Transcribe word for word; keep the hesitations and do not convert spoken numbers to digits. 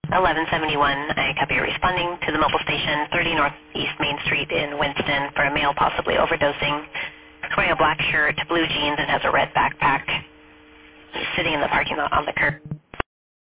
eleven seventy-one, I copy you responding to the mobile station, thirty Northeast Main Street in Winston for a male possibly overdosing. He's wearing a black shirt, blue jeans, and has a red backpack. He's sitting in the parking lot on the curb.